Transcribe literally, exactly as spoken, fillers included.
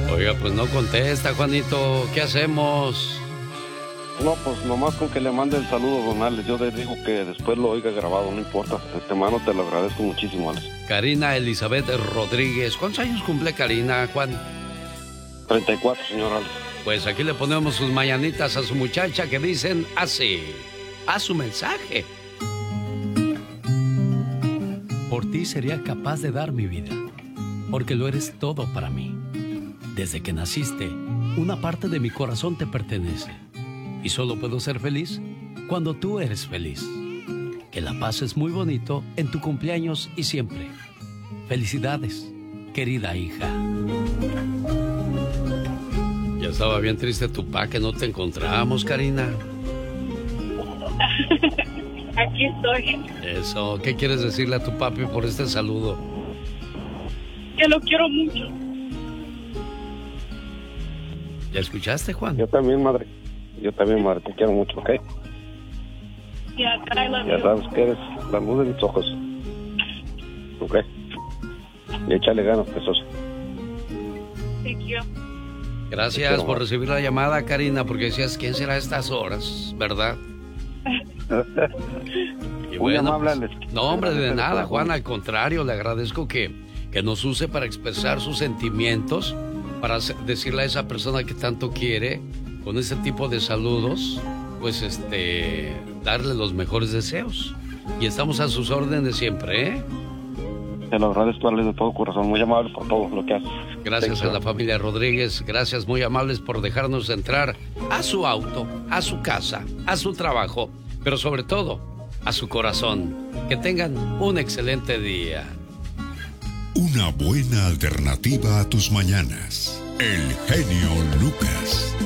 Oiga, pues no contesta, Juanito. ¿Qué hacemos? No, pues nomás con que le mande el saludo, don Alex. Yo le digo que después lo oiga grabado, no importa. Este mano te lo agradezco muchísimo, Alex. Karina Elizabeth Rodríguez. ¿Cuántos años cumple Karina, Juan? treinta y cuatro, señor Alex. Pues aquí le ponemos sus mañanitas a su muchacha que dicen así. A su mensaje. Por ti sería capaz de dar mi vida, porque lo eres todo para mí. Desde que naciste, una parte de mi corazón te pertenece. Y solo puedo ser feliz cuando tú eres feliz. Que la pases muy bonito en tu cumpleaños y siempre. Felicidades, querida hija. Ya estaba bien triste tu pa que no te encontramos, Karina. Aquí estoy. Eso, ¿qué quieres decirle a tu papi por este saludo? Que lo quiero mucho. ¿Ya escuchaste, Juan? Yo también, madre. Yo también, madre, te quiero mucho, ¿ok? Yeah, I love Ya you. sabes que eres la luz de mis ojos. ¿Ok? Y échale ganas, preciosa. Thank you. Gracias por recibir la llamada, Karina, porque decías, ¿quién será a estas horas? ¿Verdad? Y Muy bueno, amable, pues, Alex. no, hombre, de Gracias, nada, corazón. Juan, al contrario, le agradezco que, que nos use para expresar sus sentimientos, para se- decirle a esa persona que tanto quiere, con ese tipo de saludos, pues este, darle los mejores deseos. Y estamos a sus órdenes siempre, ¿eh? Te lo agradezco, Alex, de todo corazón. Muy amable por todo lo que haces. Gracias a la familia Rodríguez, gracias muy amables por dejarnos entrar a su auto, a su casa, a su trabajo, pero sobre todo a su corazón. Que tengan un excelente día. Una buena alternativa a tus mañanas. El genio Lucas.